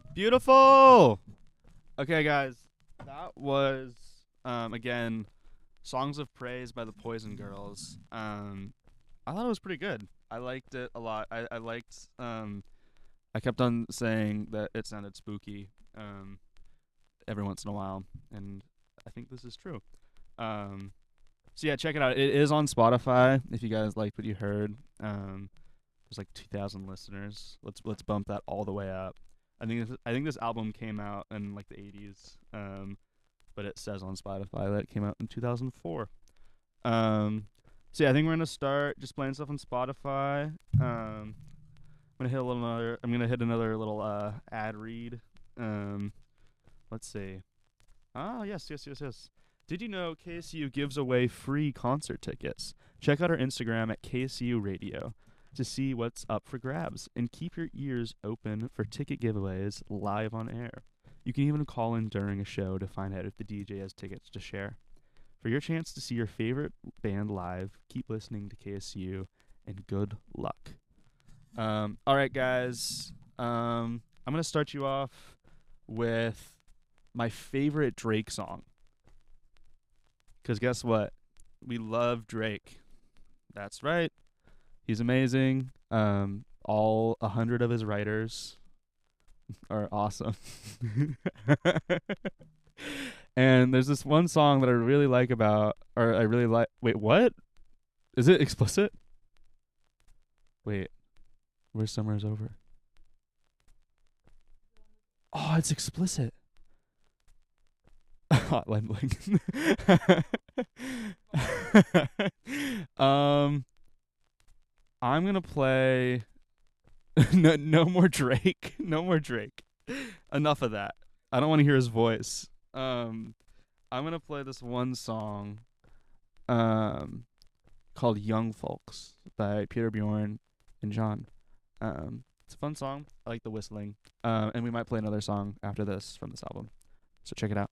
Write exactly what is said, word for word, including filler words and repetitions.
Beautiful. Okay, guys, that was um again "Songs of Praise" by the Poison Girls. Um, I thought it was pretty good. I liked it a lot. I I liked um I kept on saying that it sounded spooky um every once in a while, and I think this is true. Um, so yeah, check it out. It is on Spotify if you guys liked what you heard. Um, there's like two thousand listeners. Let's let's bump that all the way up. I think this, I think this album came out in like the eighties. Um, but it says on Spotify that it came out in two thousand four. Um, so yeah, I think we're gonna start just playing stuff on Spotify. Um, I'm gonna hit a little another. I'm gonna hit another little uh ad read. Um, let's see. Ah, yes, yes, yes, yes. Did you know K S U gives away free concert tickets? Check out our Instagram at K S U Radio to see what's up for grabs and keep your ears open for ticket giveaways live on air. You can even call in during a show to find out if the D J has tickets to share. For your chance to see your favorite band live, keep listening to K S U and good luck. Um, all right, guys. Um, I'm going to start you off with my favorite Drake song. Because guess what? We love Drake. That's right. He's amazing. Um, all a hundred of his writers are awesome. And there's this one song that I really like about, or I really like. Wait, what? Is it explicit? Wait, where summer is over? Oh, it's explicit. Hotline Bling. um, I'm gonna play. no, no more Drake. No more Drake. Enough of that. I don't want to hear his voice. Um, I'm gonna play this one song. Um, called "Young Folks" by Peter Bjorn and John. Um, it's a fun song. I like the whistling. Um, and we might play another song after this from this album. So check it out.